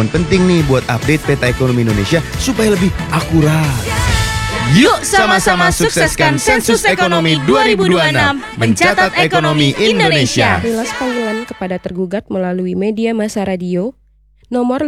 momen penting nih buat update peta ekonomi Indonesia supaya lebih akurat. Yuk sama-sama sukseskan sensus ekonomi 2026, mencatat ekonomi Indonesia. Rilas panggilan kepada tergugat melalui media massa radio nomor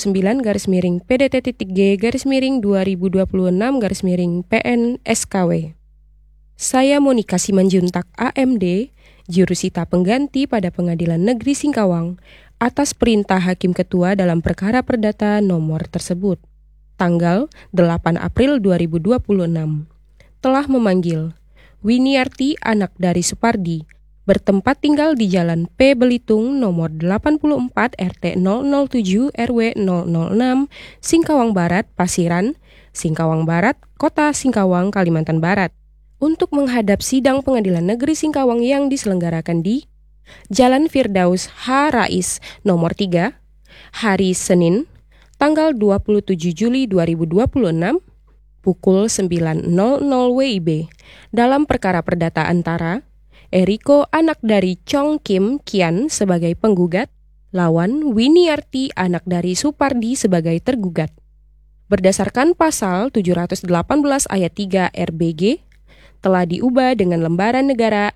59-P-2026-2026-PN-SKW. Saya Monika Simanjuntak AMD, jurusita pengganti pada Pengadilan Negeri Singkawang atas perintah Hakim Ketua dalam perkara perdata nomor tersebut. Tanggal 8 April 2026 telah memanggil Winiarti anak dari Supardi, bertempat tinggal di Jalan P. Belitung nomor 84 RT 007 RW 006 Singkawang Barat, Pasiran, Singkawang Barat, Kota Singkawang, Kalimantan Barat, untuk menghadap sidang Pengadilan Negeri Singkawang yang diselenggarakan di Jalan Firdaus H. Rais nomor 3, hari Senin, tanggal 27 Juli 2026, pukul 9.00 WIB, dalam perkara perdata antara Eriko anak dari Chong Kim Kian sebagai penggugat, lawan Winiarti anak dari Supardi sebagai tergugat. Berdasarkan pasal 718 ayat 3 RBG, telah diubah dengan lembaran negara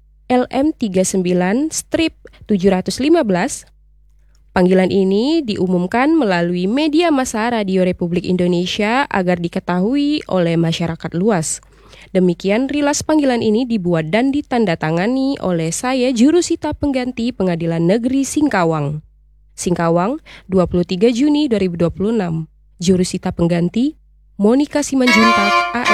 LM39-715. Panggilan ini diumumkan melalui media massa Radio Republik Indonesia agar diketahui oleh masyarakat luas. Demikian rilas panggilan ini dibuat dan ditandatangani oleh saya, jurusita pengganti Pengadilan Negeri Singkawang. Singkawang, 23 Juni 2026. Jurusita pengganti Monika Simanjuntak, AM.